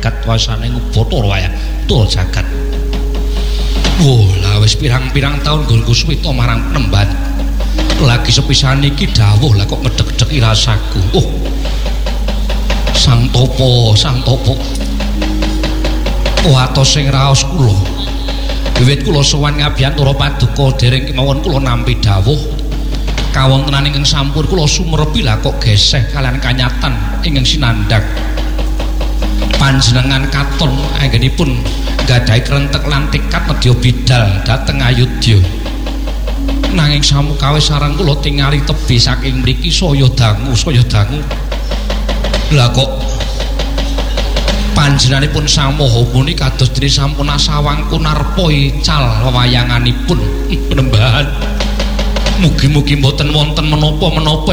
jagat wasane ngubathara wayah tul jagat. Wah, lah wis pirang-pirang taun nggonku suwita marang Penemban. Lagi sepisan iki dawuh lah kok ngedeg-edegi rasaku. Oh. Sang Topo. Watos sing raos kula. Wiwit kula sowan ngabiyantara paduka dereng kemawon kula nampi dawuh kawontenan ingkang sampun kula sumerepi lah kok geseh kalian kanyatan ingkang sinandhak. Panjenengan katon anggenipun gadahi krentek lan tekad nedya bidal dhateng Ayodya. Nanging samukawis sareng kula tingali tebi saking mriki saya dangu. Lah kok panjenenganipun Sang Maha Muni kados dene sampun asawangku narpa ical wewayanganipun Penembahan. Mugi-mugi mboten wonten menapa-menapa